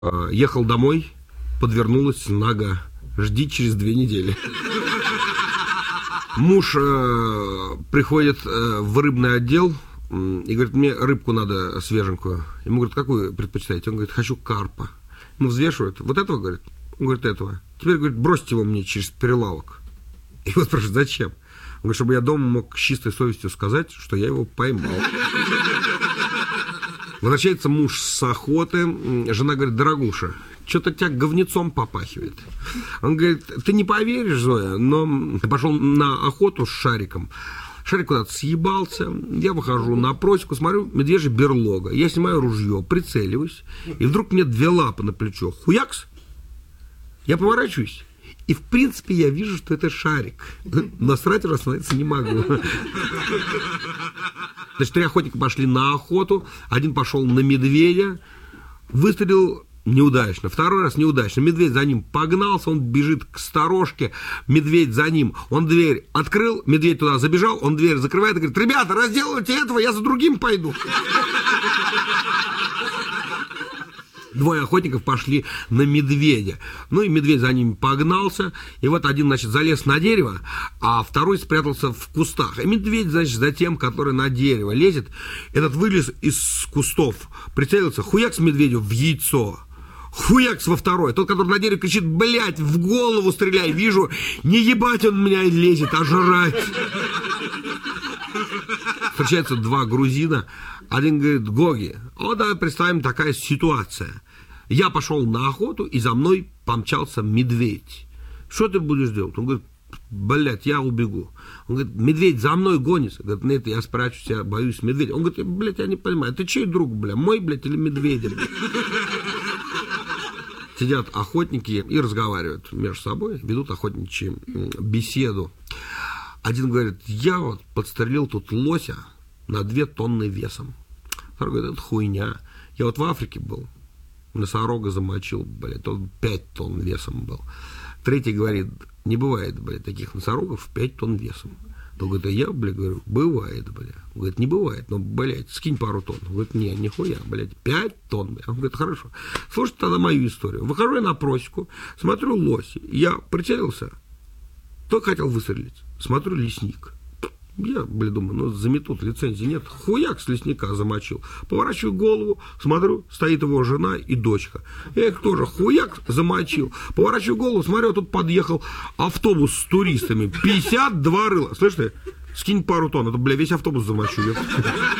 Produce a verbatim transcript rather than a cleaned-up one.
Ехал домой, подвернулась нога. Жди через две недели. Муж э, приходит э, в рыбный отдел э, и говорит, мне рыбку надо свеженькую. Ему говорят, какую предпочитаете? Он говорит, хочу карпа. Ну, взвешивают. Вот этого, говорит? Он говорит, этого. Теперь, говорит, бросьте его мне через прилавок. И вот спрашивает, зачем? Он говорит, чтобы я дома мог с чистой совестью сказать, что я его поймал. Возвращается муж с охоты, жена говорит, дорогуша, что-то тебя говнецом попахивает. Он говорит, ты не поверишь, Зоя, но ты пошел на охоту с шариком. Шарик куда-то съебался, я выхожу на просеку, смотрю, медвежья берлога. Я снимаю ружье, прицеливаюсь, и вдруг мне две лапы на плечо. Хуякс! Я поворачиваюсь, и в принципе я вижу, что это шарик. Но срать уже остановиться не могу. Значит, три охотника пошли на охоту, один пошел на медведя, выстрелил неудачно, второй раз неудачно, медведь за ним погнался, он бежит к сторожке, медведь за ним, он дверь открыл, медведь туда забежал, он дверь закрывает и говорит, ребята, разделывайте этого, я за другим пойду. Двое охотников пошли на медведя. Ну и медведь за ними погнался. И вот один, значит, залез на дерево, а второй спрятался в кустах. И медведь, значит, за тем, который на дерево лезет, этот вылез из кустов, прицелился, хуякс медведю в яйцо. Хуякс во второй. Тот, который на дереве, кричит, блядь, в голову стреляй. Вижу, не ебать он меня лезет, а жрать. Встречаются два грузина. Один говорит, Гоги, вот давай представим такая ситуация. Я пошел на охоту, и за мной помчался медведь. Что ты будешь делать? Он говорит, блядь, я убегу. Он говорит, медведь за мной гонится. Говорит, нет, я спрячусь, я боюсь медведя. Он говорит, блядь, я не понимаю, ты чей друг, бля, мой, блядь, или медведя? Блядь? Сидят охотники и разговаривают между собой, ведут охотничью беседу. Один говорит, я вот подстрелил тут лося на две тонны весом. Второй говорит, это хуйня. Я вот в Африке был, носорога замочил, блядь, он пять тонн весом был. Третий говорит, не бывает, блядь, таких носорогов пять тонн весом. Он говорит, а я, блядь, говорю, бывает, блядь. Он говорит, не бывает, но, блядь, скинь пару тонн. Он говорит, не, нихуя, блядь, пять тонн. Он говорит, хорошо. Слушайте тогда мою историю. Выхожу я на просеку, смотрю лось. Я прицелился, только хотел выстрелить. Смотрю, лесник. Я, блин, думаю, ну заметут, лицензии нет. Хуяк с лесника замочил. Поворачиваю голову, смотрю, стоит его жена и дочка. Я их тоже хуяк замочил. Поворачиваю голову, смотрю, тут подъехал автобус с туристами. пятьдесят два рыла. Слышь ты, скинь пару тонн, это, бля, весь автобус замочу.